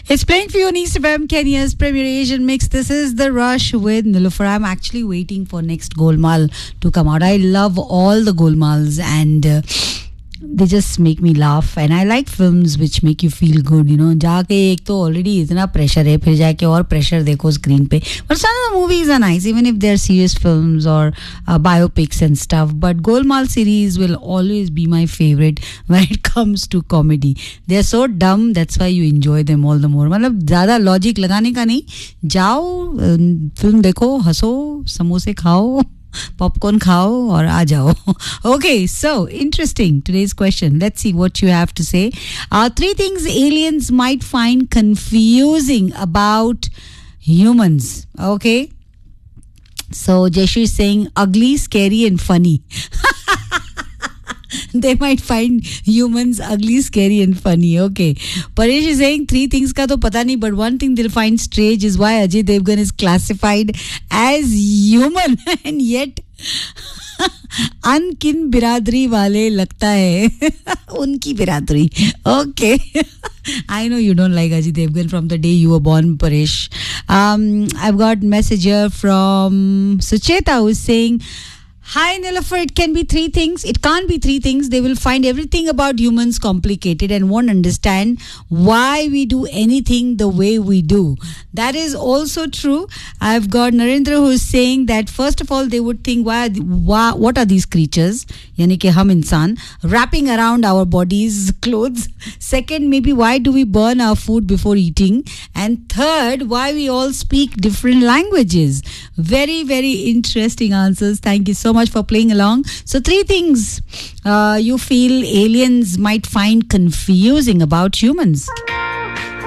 It's playing for you on East FM, Kenya's premier Asian mix. This is The Rush with Niloufar. I'm actually waiting for next Golmaal to come out. I love all the Golmaals and they just make me laugh. And I like films which make you feel good, you know. जाके एक तो already इतना pressure है, फिर जाके और pressure देखो screen पे. But some of the movies are nice, even if they're serious films or biopics and stuff. But Golmaal series will always be my favorite when it comes to comedy. They're so dumb, that's why you enjoy them all the more. मतलब ज़्यादा logic लगाने का नहीं. जाओ, film देखो, हंसो, समोसे खाओ, popcorn khao or aa jao. Okay, so interesting today's question. Let's see what you have to say. 3 things aliens might find confusing about humans. Okay, so Jeshu is saying ugly, scary and funny. They might find humans ugly, scary and funny. Okay. Paresh is saying 3 things ka to pata nahi, but one thing they'll find strange is why Ajay Devgan is classified as human and yet अनकिन बिरादरी वाले लगता है उनकी बिरादरी. Okay. I know you don't like Ajay Devgan from the day you were born, Paresh. I've got message here from Sucheta who's saying, hi Niloufar, it can be 3 things. It can't be 3 things. They will find everything about humans complicated and won't understand why we do anything the way we do. That is also true. I've got Narendra who's saying that first of all they would think what are these creatures, yani ke hum insan, wrapping around our bodies clothes. Second, maybe why do we burn our food before eating? And third, why we all speak different languages. Very, very interesting answers. Thank you so much for playing along. So 3 things you feel aliens might find confusing about humans.